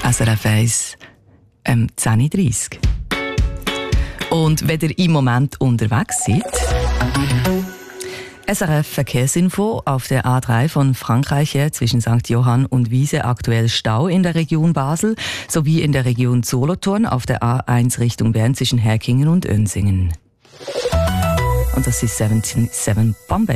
SRF 1, 10.30 Uhr. Und wenn ihr im Moment unterwegs seid, SRF Verkehrsinfo auf der A3 von Frankreich her zwischen St. Johann und Wiese aktuell Stau in der Region Basel sowie in der Region Solothurn auf der A1 Richtung Bern zwischen Herkingen und Önsingen. Und das ist 77 Bombay.